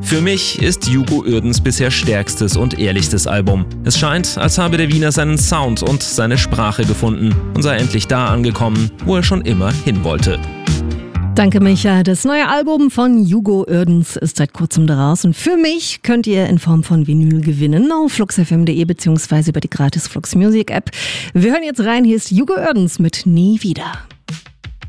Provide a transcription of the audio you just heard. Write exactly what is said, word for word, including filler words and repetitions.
Für mich ist Hugo Uerdens bisher stärkstes und ehrlichstes Album. Es scheint, als habe der Wiener seinen Sound und seine Sprache gefunden und sei endlich da angekommen, wo er schon immer hin wollte. Danke, Micha. Das neue Album von Hugo Uerdens ist seit kurzem draußen. Für mich könnt ihr in Form von Vinyl gewinnen auf fluxfm punkt de bzw. über die gratis Flux Music App. Wir hören jetzt rein. Hier ist Hugo Uerdens mit Nie wieder.